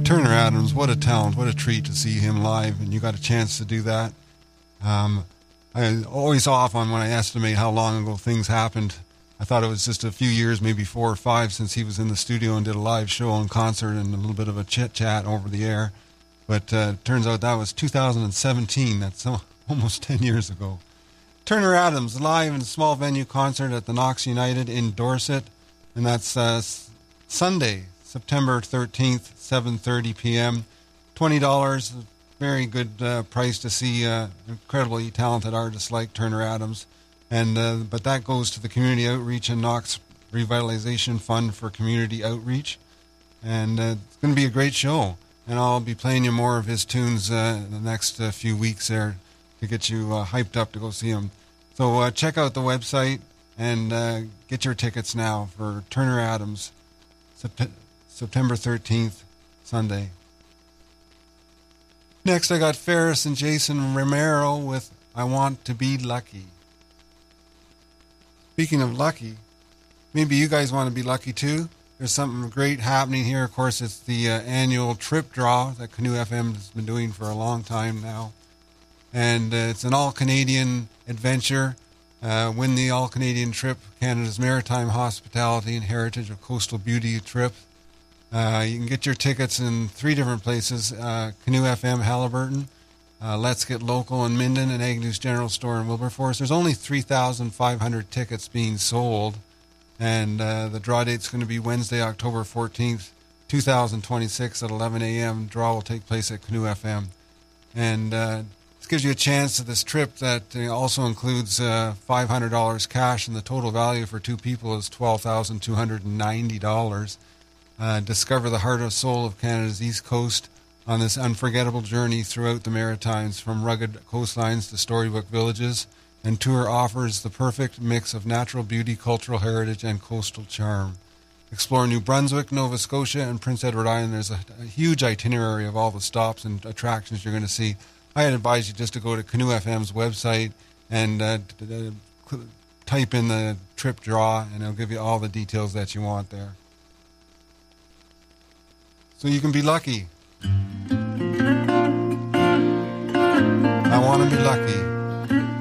Turner Adams, what a talent, what a treat to see him live, and you got a chance to do that. I always off on when I estimate how long ago things happened. I thought it was just a few years, maybe 4 or 5, since he was in the studio and did a live show and concert and a little bit of a chit-chat over the air. But turns out that was 2017. That's almost 10 years ago. Turner Adams, live in a small venue concert at the Knox United in Dorset. And that's Sunday, September 13th, 7:30 p.m. $20, very good price to see incredibly talented artists like Turner Adams. And but that goes to the Community Outreach and Knox Revitalization Fund for Community Outreach. And it's going to be a great show. And I'll be playing you more of his tunes in the next few weeks there to get you hyped up to go see him. So check out the website and get your tickets now for Turner Adams, September 13th, Sunday. Next, I got Ferris and Jason Romero with I Want to Be Lucky. Speaking of lucky, maybe you guys want to be lucky too. There's something great happening here. Of course, it's the annual trip draw that Canoe FM has been doing for a long time now. And it's an all-Canadian adventure. Win the all-Canadian trip, Canada's Maritime Hospitality and Heritage of Coastal Beauty trip. You can get your tickets in 3 different places. Canoe FM Haliburton, Let's Get Local in Minden, and Agnew's General Store in Wilberforce. There's only 3,500 tickets being sold. And the draw date's going to be Wednesday, October 14th, 2026 at 11 a.m. Draw will take place at Canoe FM. And this gives you a chance at this trip that also includes $500 cash, and the total value for 2 people is $12,290. Discover the heart and soul of Canada's East Coast on this unforgettable journey throughout the Maritimes, from rugged coastlines to storybook villages. And tour offers the perfect mix of natural beauty, cultural heritage, and coastal charm. Explore New Brunswick, Nova Scotia, and Prince Edward Island. There's a huge itinerary of all the stops and attractions you're going to see. I'd advise you just to go to Canoe FM's website and type in the trip draw, and it'll give you all the details that you want there. So you can be lucky. I want to be lucky.